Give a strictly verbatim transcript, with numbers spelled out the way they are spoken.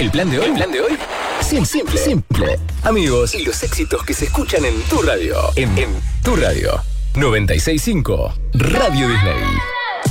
El plan de hoy, el plan de hoy, simple, simple, simple. Amigos y los éxitos que se escuchan en tu radio. En, en tu radio. noventa y seis punto cinco Radio Disney.